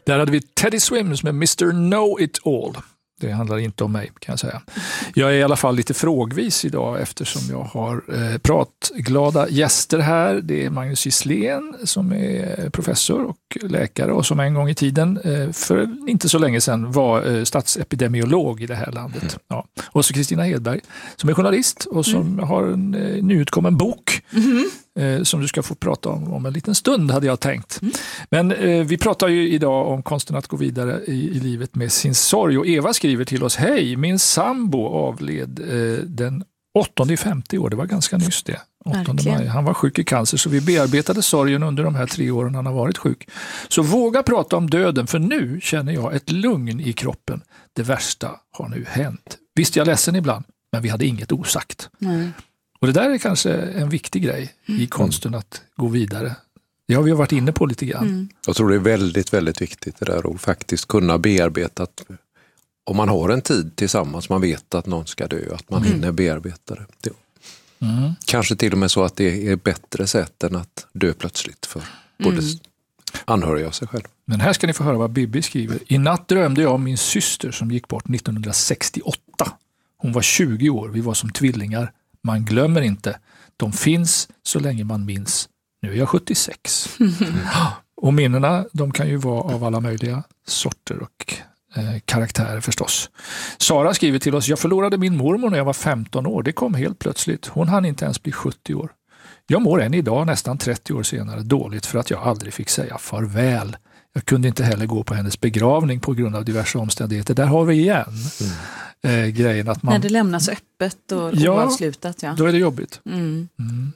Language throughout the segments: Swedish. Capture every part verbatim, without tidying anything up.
Där hade vi Teddy Swims med mister Know-It-All. Det handlar inte om mig, kan jag säga. Jag är i alla fall lite frågvis idag eftersom jag har eh, pratglada gäster här. Det är Magnus Gisslén som är professor och läkare och som en gång i tiden, eh, för inte så länge sedan, var eh, statsepidemiolog i det här landet. Mm. Ja. Och så Kristina Hedberg som är journalist och som mm. har en eh, nyutkommen bok. Mm. Som du ska få prata om om en liten stund, hade jag tänkt. Mm. Men eh, vi pratar ju idag om konsten att gå vidare i, i livet med sin sorg. Och Eva skriver till oss: hej, min sambo avled eh, den åttonde femte år. Det var ganska nyss det. åttonde maj. Han var sjuk i cancer, så vi bearbetade sorgen under de här tre åren han har varit sjuk. Så våga prata om döden, för nu känner jag ett lugn i kroppen. Det värsta har nu hänt. Visst, jag är ledsen ibland, men vi hade inget osagt. Mm. Och det där är kanske en viktig grej mm. i konsten att gå vidare. Det har vi varit inne på lite grann. Mm. Jag tror det är väldigt, väldigt viktigt det där att faktiskt kunna bearbeta. Att om man har en tid tillsammans, man vet att någon ska dö, att man mm. hinner bearbeta det. det. Mm. Kanske till och med så att det är bättre sätt än att dö plötsligt för både mm. anhöriga och sig själv. Men här ska ni få höra vad Bibi skriver. I natt drömde jag om min syster som gick bort nittonhundrasextioåtta. Hon var tjugo år, vi var som tvillingar. Man glömmer inte. De finns så länge man minns. Nu är jag sjuttiosex. Mm. Och minnena, de kan ju vara av alla möjliga sorter och eh, karaktärer förstås. Sara skriver till oss: jag förlorade min mormor när jag var femton år. Det kom helt plötsligt. Hon hann inte ens bli sjuttio år. Jag mår än idag, nästan trettio år senare, dåligt för att jag aldrig fick säga farväl. Jag kunde inte heller gå på hennes begravning på grund av diverse omständigheter. Där har vi igen mm. eh, grejen att man... När det lämnas öppet och ja, oavslutat. Ja, då är det jobbigt. Mm. Mm.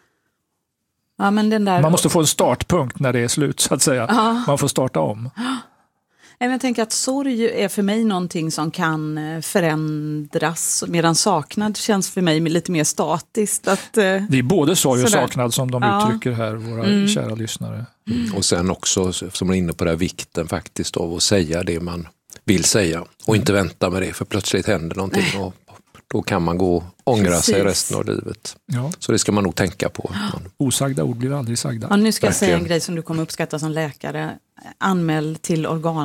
Ja, men den där... Man måste få en startpunkt när det är slut, så att säga. Ja. Man får starta om. Jag tänker att sorg är för mig någonting som kan förändras, medan saknad känns för mig lite mer statiskt. Att, det är både sorg och sådär. Saknad som de ja. uttrycker här, våra mm. kära lyssnare. Mm. Och sen också, som man är inne på det här, vikten faktiskt av att säga det man vill säga och inte vänta med det, för plötsligt händer någonting och då kan man gå och ångra Precis. sig resten av livet. Ja. Så det ska man nog tänka på. Man... Osagda ord blir aldrig sagda. Ja, nu ska jag Verkligen. säga en grej som du kommer uppskatta som läkare. Anmäl till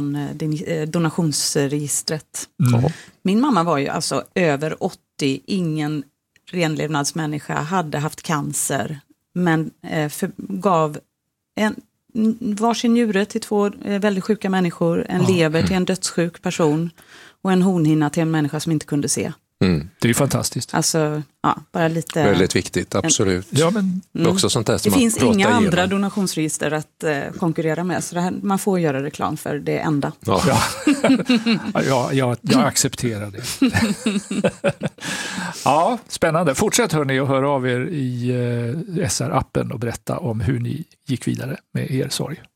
organdonationsregistret. Mm. Min mamma var ju alltså över åttio, ingen renlevnadsmänniska, hade haft cancer, men eh, för, gav en varsin njure till två eh, väldigt sjuka människor, en ja. lever till en dödssjuk person och en hornhinna till en människa som inte kunde se. Mm. Det är ju fantastiskt. Alltså, ja, bara lite... Väldigt viktigt, absolut. Ja, men... det, också sånt där som det finns inga igenom. andra donationsregister att eh, konkurrera med, så det här, man får göra reklam för det enda. Ja, ja. ja jag, jag accepterar det. Ja, spännande. Fortsätt hörni och hör av er i eh, S R-appen och berätta om hur ni gick vidare med er sorg.